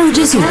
Caro Gesù.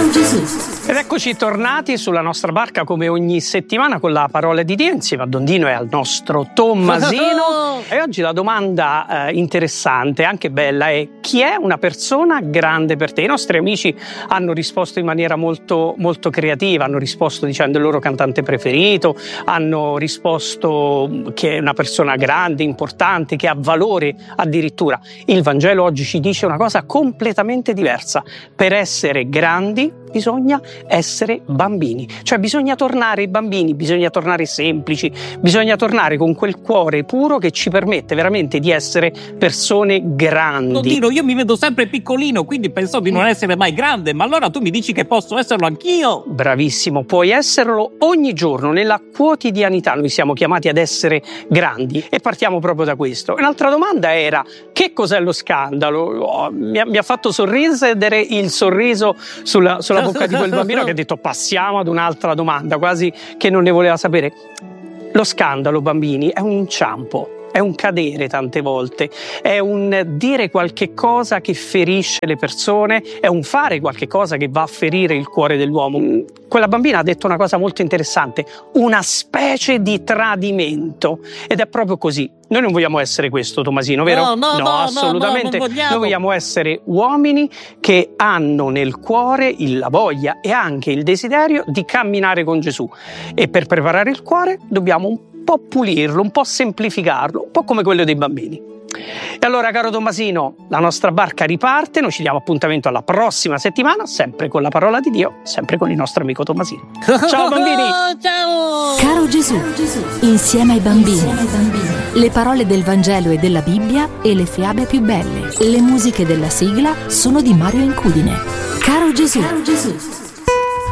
Ed eccoci tornati sulla nostra barca come ogni settimana con la parola di Dio insieme a Dondino e al nostro Tommasino. E oggi la domanda interessante, anche bella, è: chi è una persona grande per te? I nostri amici hanno risposto in maniera molto, molto creativa, hanno risposto dicendo il loro cantante preferito, hanno risposto che è una persona grande, importante, che ha valore addirittura. Il Vangelo oggi ci dice una cosa completamente diversa: per essere grandi bisogna essere bambini, cioè bisogna tornare bambini, bisogna tornare semplici, bisogna tornare con quel cuore puro che ci permette veramente di essere persone grandi. Dondino, io mi vedo sempre piccolino, quindi penso di non essere mai grande, ma allora tu mi dici che posso esserlo anch'io? Bravissimo, puoi esserlo ogni giorno, nella quotidianità noi siamo chiamati ad essere grandi e partiamo proprio da questo. Un'altra domanda era: che cos'è lo scandalo? Mi ha fatto sorridere il sorriso sulla bocca di quel bambino che ha detto passiamo ad un'altra domanda, quasi che non ne voleva sapere. Lo scandalo, bambini, è un inciampo, è un cadere tante volte, è un dire qualche cosa che ferisce le persone, è un fare qualche cosa che va a ferire il cuore dell'uomo. Quella bambina ha detto una cosa molto interessante: una specie di tradimento. Ed è proprio così. Noi non vogliamo essere questo, Tommasino, vero? No, assolutamente. non vogliamo. Noi vogliamo essere uomini che hanno nel cuore la voglia e anche il desiderio di camminare con Gesù. E per preparare il cuore dobbiamo un po' pulirlo, un po' semplificarlo, un po' come quello dei bambini. E allora, caro Tommasino, la nostra barca riparte, noi ci diamo appuntamento alla prossima settimana, sempre con la parola di Dio, sempre con il nostro amico Tommasino. Ciao bambini! Ciao! Caro Gesù, insieme ai bambini. Le parole del Vangelo e della Bibbia e le fiabe più belle. Le musiche della sigla sono di Mario Incudine. Caro Gesù.